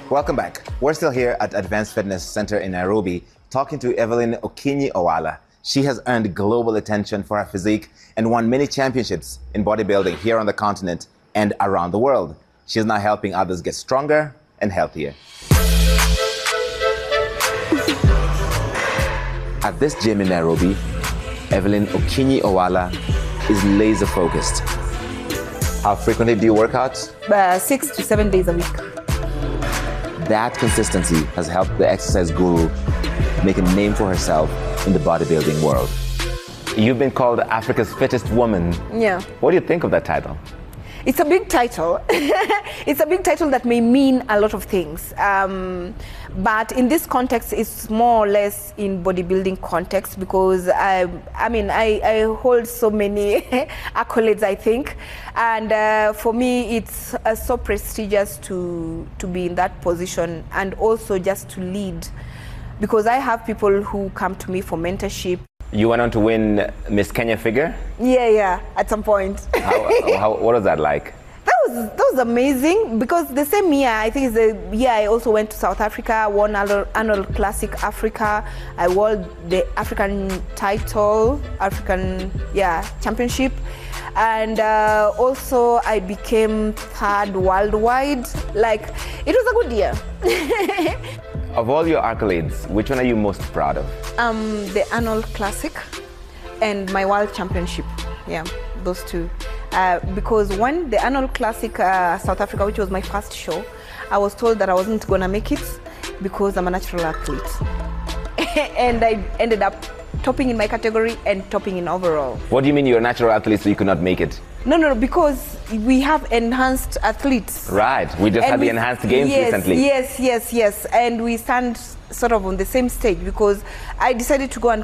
Welcome back. We're still here at Advanced Fitness Center in Nairobi talking to Evelyn Okinyi-Owala. She has earned global attention for her physique and won many championships in bodybuilding here on the continent and around the world. She is now helping others get stronger and healthier. At this gym in Nairobi, Evelyn Okinyi-Owala is laser focused. How frequently do you work out? 6 to 7 days a week. That consistency has helped the exercise guru make a name for herself in the bodybuilding world. You've been called Africa's fittest woman. Yeah. What do you think of that title? It's a big title. It's a big title that may mean a lot of things. But in this context, it's more or less in bodybuilding context because I hold so many accolades, I think. And for me, it's so prestigious to be in that position and also just to lead. Because I have people who come to me for mentorship. You went on to win Miss Kenya figure? Yeah, at some point. What was that like? That was amazing because the same year, I think it's the year I also went to South Africa, won annual Classic Africa. I won the African title, championship. And also I became third worldwide. Like, it was a good year. Of all your accolades, which one are you most proud of? The annual Classic and my World Championship. Yeah, those two. Because when the annual Classic South Africa, which was my first show, I was told that I wasn't gonna make it because I'm a natural athlete. And I ended up topping in my category and topping in overall. What do you mean you're a natural athlete so you could not make it? No, because we have enhanced athletes. Right, we just had the enhanced games recently. Yes, and we stand sort of on the same stage because I decided to go and